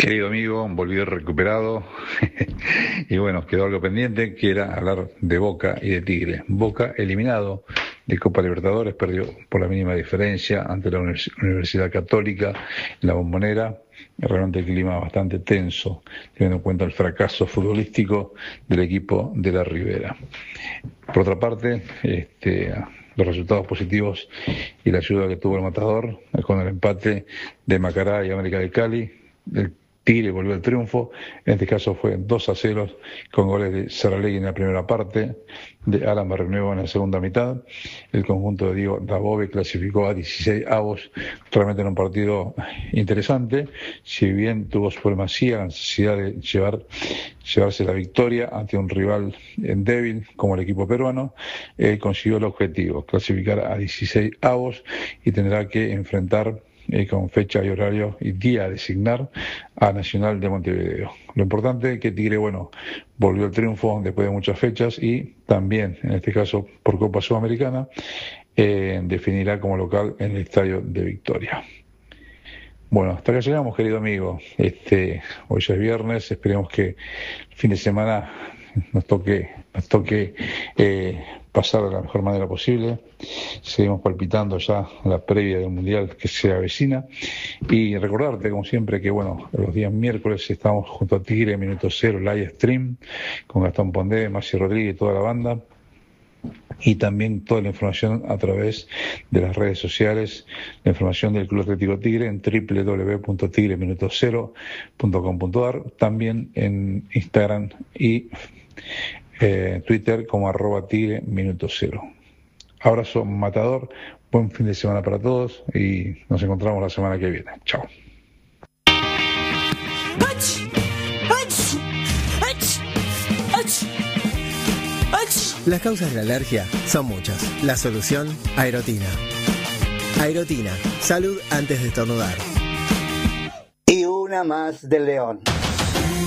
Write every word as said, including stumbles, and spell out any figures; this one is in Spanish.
Querido amigo, volví recuperado y bueno, quedó algo pendiente que era hablar de Boca y de Tigre. Boca eliminado de Copa Libertadores, perdió por la mínima diferencia ante la Univers- Universidad Católica en la Bombonera. Realmente el clima bastante tenso, teniendo en cuenta el fracaso futbolístico del equipo de la Ribera. Por otra parte, este, los resultados positivos y la ayuda que tuvo el Matador con el empate de Macará y América de Cali. El Tigre volvió al triunfo, en este caso fue dos a cero con goles de Saralegui en la primera parte, de Alan Barrionuevo en la segunda mitad. El conjunto de Diego Dabove clasificó a dieciséis avos, realmente en un partido interesante, si bien tuvo supremacía la necesidad de llevar, llevarse la victoria ante un rival débil como el equipo peruano. Eh, consiguió el objetivo, clasificar a dieciséis avos y tendrá que enfrentar Eh, con fecha y horario y día a designar a Nacional de Montevideo. Lo importante es que Tigre, bueno, volvió al triunfo después de muchas fechas y también, en este caso por Copa Sudamericana, eh, definirá como local en el Estadio de Victoria. Bueno, hasta acá llegamos, querido amigo. Este, hoy ya es viernes, esperemos que el fin de semana nos toque, nos toque eh, pasar de la mejor manera posible. Seguimos palpitando ya la previa del Mundial que se avecina. Y recordarte, como siempre, que bueno, los días miércoles estamos junto a Tigre, Minuto Cero, live stream, con Gastón Pondé, Maxi Rodríguez y toda la banda. Y también toda la información a través de las redes sociales, la información del Club Atlético Tigre en doble u doble u doble u punto tigre minuto cero punto com punto a r, también en Instagram y eh, Twitter como arroba tigre minuto cero. Abrazo matador, buen fin de semana para todos y nos encontramos la semana que viene. Chao. Las causas de la alergia son muchas. La solución, Aerotina. Aerotina, salud antes de estornudar. Y una más del León.